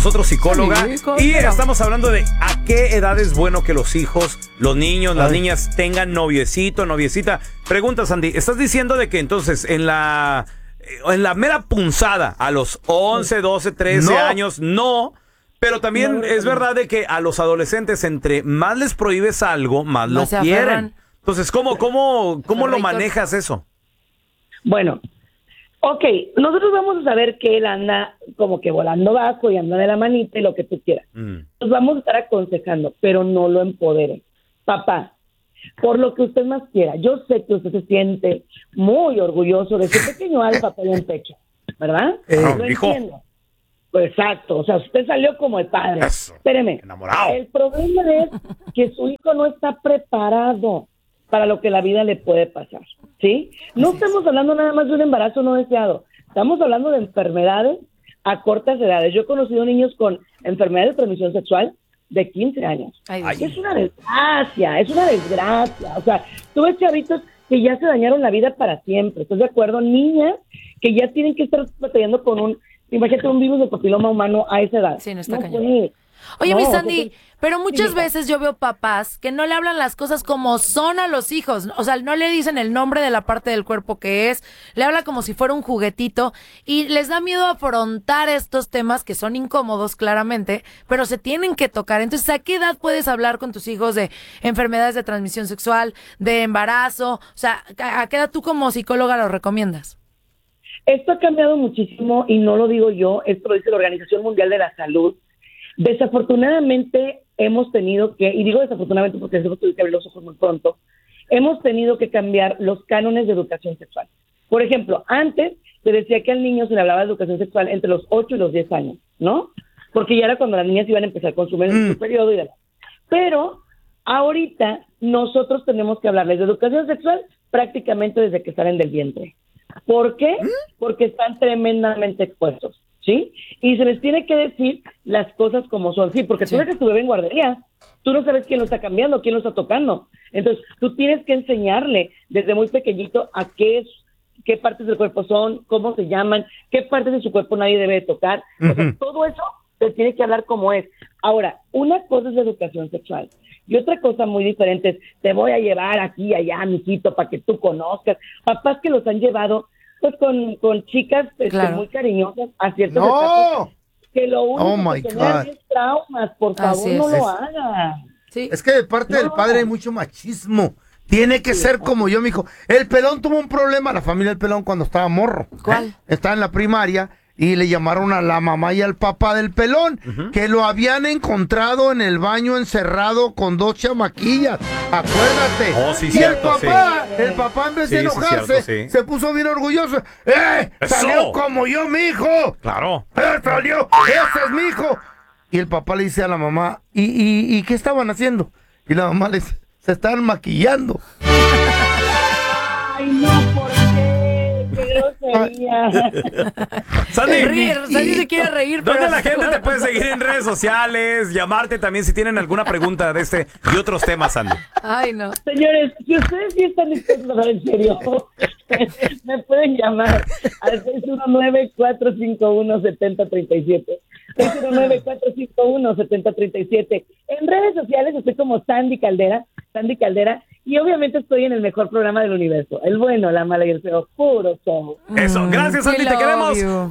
nosotros, psicóloga. Sí, y estamos hablando de a qué edad es bueno que los hijos, los niños, las niñas tengan noviecito, noviecita. Pregunta, Sandy, ¿estás diciendo de que entonces en la mera punzada, a los 11, 12, 13 años, no? Pero también es verdad de que a los adolescentes, entre más les prohíbes algo, más lo quieren. Entonces, ¿cómo lo manejas eso? Bueno, ok, nosotros vamos a saber que él anda como que volando bajo y anda de la manita y lo que tú quieras. Nos vamos a estar aconsejando, pero no lo empoderen. Papá, por lo que usted más quiera, yo sé que usted se siente muy orgulloso de su pequeño alfa en el pecho, ¿verdad? Lo entiendo. Pues exacto, o sea, usted salió como el padre. Eso. Espéreme, enamorado. El problema es que su hijo no está preparado para lo que la vida le puede pasar, ¿sí? No estamos hablando nada más de un embarazo no deseado, estamos hablando de enfermedades a cortas edades. Yo he conocido niños con enfermedades de transmisión sexual de 15 años. Es una desgracia, o sea, tú ves chavitos que ya se dañaron la vida para siempre, ¿estás de acuerdo? Niñas que ya tienen que estar batallando con imagínate un virus de papiloma humano a esa edad. Sí, no está cañón. Oye, mi Sandy, pero muchas veces yo veo papás que no le hablan las cosas como son a los hijos. O sea, no le dicen el nombre de la parte del cuerpo que es, le habla como si fuera un juguetito y les da miedo afrontar estos temas que son incómodos, claramente, pero se tienen que tocar. Entonces, ¿a qué edad puedes hablar con tus hijos de enfermedades de transmisión sexual, de embarazo? O sea, ¿a qué edad tú como psicóloga lo recomiendas? Esto ha cambiado muchísimo y no lo digo yo, esto lo dice la Organización Mundial de la Salud. Desafortunadamente hemos tenido que, y digo desafortunadamente porque hemos tenido que abrir los ojos muy pronto, hemos tenido que cambiar los cánones de educación sexual. Por ejemplo, antes se decía que al niño se le hablaba de educación sexual entre los 8 y los 10 años, ¿no? Porque ya era cuando las niñas iban a empezar con su periodo y demás. Pero ahorita nosotros tenemos que hablarles de educación sexual prácticamente desde que salen del vientre. ¿Por qué? Porque están tremendamente expuestos, ¿sí? Y se les tiene que decir las cosas como son. Sí, porque tú dejas tu bebé en guardería, tú no sabes quién lo está cambiando, quién lo está tocando. Entonces, tú tienes que enseñarle desde muy pequeñito a qué partes del cuerpo son, cómo se llaman, qué partes de su cuerpo nadie debe tocar. O sea, todo eso se tiene que hablar como es. Ahora, una cosa es la educación sexual y otra cosa muy diferente es, te voy a llevar aquí y allá, mijito, para que tú conozcas. Papás que los han llevado pues con chicas muy cariñosas a ciertas etapas, que lo único que generan es traumas. Por favor, no lo hagan. Sí. Es que de parte del padre hay mucho machismo. Tiene que ser como yo, mijo. El Pelón tuvo un problema, la familia del Pelón, cuando estaba morro. ¿Cuál? Estaba en la primaria y le llamaron a la mamá y al papá del Pelón, que lo habían encontrado en el baño encerrado con 2 chamaquillas. Acuérdate. Oh, sí, y cierto, el papá en vez de enojarse, se puso bien orgulloso. ¡Salió como yo, mijo! ¡Claro! ¡Salió! ¡Ese es mi hijo! Y el papá le dice a la mamá, ¿y qué estaban haciendo? Y la mamá le dice, se estaban maquillando. ¡Ay, no! ¿Por qué? ¡Qué grosería! Sandy se quiere reír, pero... ¿Dónde la gente te puede seguir en redes sociales? Llamarte también si tienen alguna pregunta de este y otros temas, Sandy. Ay, no. Señores, si ustedes sí están dispuestos a hablar en serio, me pueden llamar al 619-451-7037. 619-451-7037. En redes sociales estoy como Sandy Caldera, y obviamente estoy en el mejor programa del universo, el bueno, la mala y el feo, puro show. Eso, gracias, Sandy, te queremos.